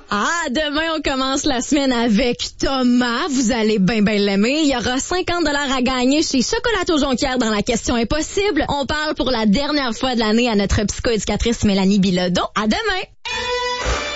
Ah, demain, on commence la semaine avec Thomas. Vous allez bien l'aimer. Il y aura 50 $ à gagner chez Chocolato Jonquière dans la question impossible. On parle pour la dernière fois de l'année à notre psychoéducatrice Mélanie Bilodeau. À demain!